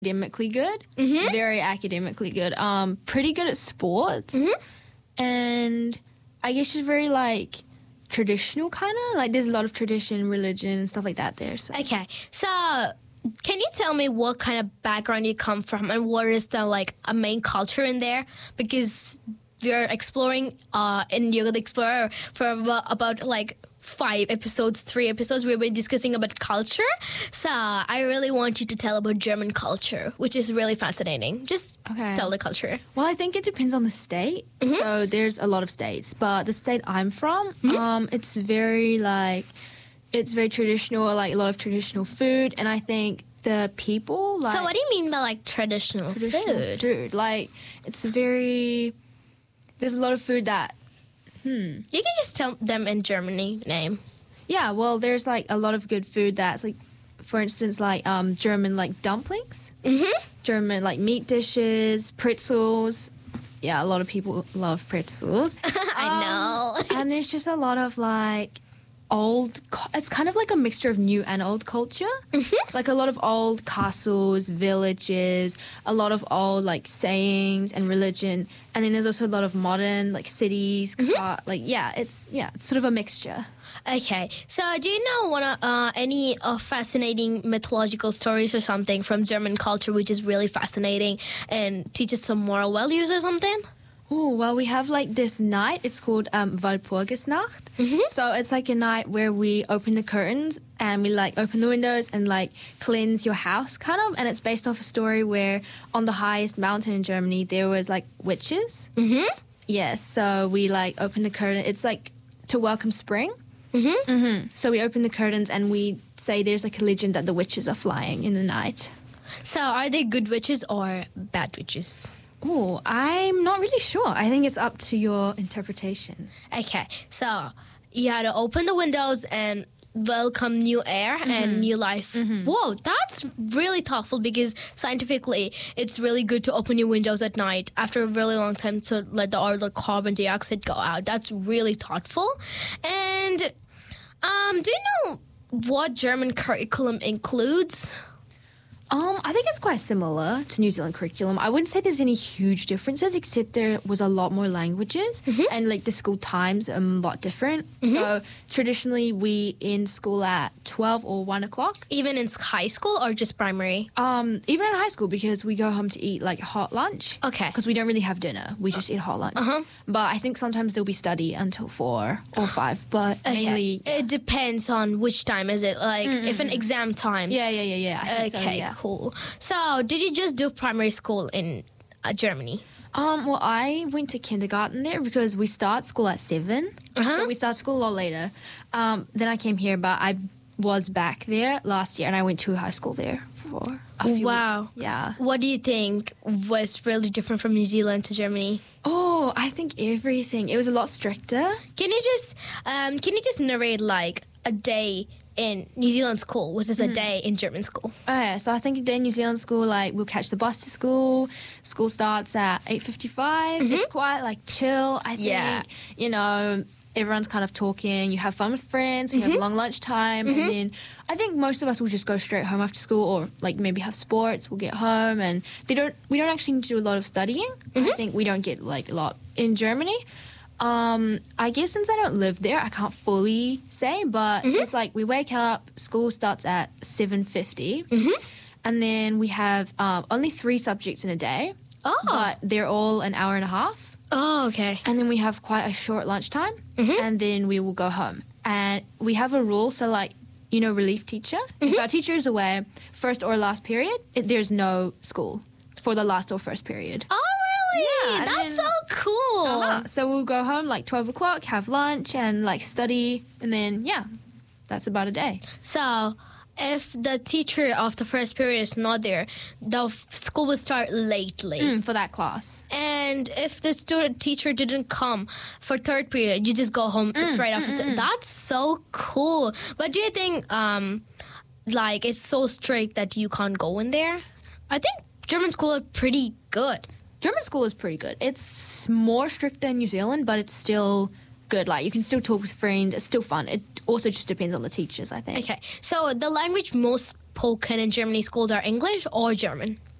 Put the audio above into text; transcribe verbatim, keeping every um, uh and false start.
academically good, Mm-hmm. very academically good. Um, pretty good at sports, Mm-hmm. and I guess she's very like traditional kind of. Like there's a lot of tradition, religion, and stuff like that there. So Okay, so can you tell me what kind of background you come from and what is the like a main culture in there? Because we're exploring uh, in Yoga the Explorer for about, about like five episodes, three episodes, we've been discussing about culture. So I really want you to tell about German culture, which is really fascinating. Just Okay. tell the culture. Well, I think it depends on the state. So there's a lot of states, but the state I'm from, um, it's very like it's very traditional, like a lot of traditional food, and I think the people like So what do you mean by like traditional, traditional food? food, like it's very. There's a lot of food that. You can just tell them in Germany name. Yeah, well, there's like a lot of good food that's like, for instance, like um, German like dumplings, Mm-hmm. German like meat dishes, pretzels. Yeah, a lot of people love pretzels. I know. And there's just a lot of like old, cu- it's kind of like a mixture of new and old culture. Mm-hmm. Like a lot of old castles, villages, a lot of old like sayings and religion. And then there's also a lot of modern like cities, Mm-hmm. car, like yeah, it's yeah, it's sort of a mixture. Okay, so do you know one of, uh, any uh, fascinating mythological stories or something from German culture which is really fascinating and teaches some moral values or something? Oh, well, we have like this night. It's called um, Walpurgisnacht. So it's like a night where we open the curtains and we like open the windows and like cleanse your house, kind of. And it's based off a story where on the highest mountain in Germany there was like witches. Mm-hmm. Yes, so we like open the curtain. It's like to welcome spring. Mm-hmm. Mm-hmm. So we open the curtains and we say there's like a legend that the witches are flying in the night. So are they good witches or bad witches? Oh, I'm not really sure. I think it's up to your interpretation. Okay, so you had to open the windows and welcome new air and new life. Whoa, that's really thoughtful because scientifically it's really good to open your windows at night after a really long time to let the all the carbon dioxide go out. That's really thoughtful. And um, do you know what German curriculum includes? Um, I think it's quite similar to New Zealand curriculum. I wouldn't say there's any huge differences, except there was a lot more languages, and like the school times are a lot different. So traditionally, we end school at twelve or one o'clock. Even in high school or just primary? Um, even in high school, because we go home to eat like hot lunch. Okay. Because we don't really have dinner, we just eat hot lunch. Uh-huh. But I think sometimes there'll be study until four or five. But Okay. mainly, It depends on which time is it. Like if an exam time. yeah, yeah, yeah, yeah. I think Okay, so, yeah. cool. So, did you just do primary school in uh, Germany? Um, well, I went to kindergarten there because we start school at seven, Uh-huh. so we start school a lot later. Um, then I came here, but I was back there last year, and I went to high school there for a few. Wow. Yeah. What do you think was really different from New Zealand to Germany? Oh, I think everything. It was a lot stricter. Can you just um, can you just narrate like a day in New Zealand school? Was this a day in German school? Oh, yeah, so I think a day in New Zealand school, like we'll catch the bus to school. School starts at eight fifty-five. It's quite like chill. I think. Yeah. You know. Everyone's kind of talking. You have fun with friends. We have long lunch time, and then I think most of us will just go straight home after school, or like maybe have sports. We'll get home, and they don't. We don't actually need to do a lot of studying. I think we don't get like a lot in Germany. Um, I guess since I don't live there, I can't fully say, but it's like we wake up. School starts at seven fifty, and then we have um, only three subjects in a day, Oh. but they're all an hour and a half. Oh, okay. And then we have quite a short lunchtime, and then we will go home. And we have a rule, so like, you know, relief teacher. If our teacher is away, first or last period, it, there's no school for the last or first period. Oh, really? Yeah, and That's then- so cool. Uh-huh. So we'll go home like twelve o'clock, have lunch, and like study, and then, yeah, that's about a day. So, if the teacher of the first period is not there, the f- school will start lately. Mm, for that class. And if the student teacher didn't come for third period, you just go home straight after. se- That's so cool. But do you think, um, like, it's so strict that you can't go in there? I think German school are pretty good. German school is pretty good. It's more strict than New Zealand, but it's still good. Like, you can still talk with friends. It's still fun. It also just depends on the teachers, I think. Okay, so the language most spoken in Germany schools are English or German.